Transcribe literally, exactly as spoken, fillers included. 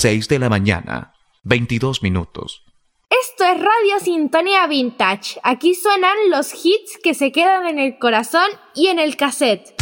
seis de la mañana, veintidós minutos. Esto es Radio Sintonía Vintage. Aquí suenan los hits que se quedan en el corazón y en el cassette.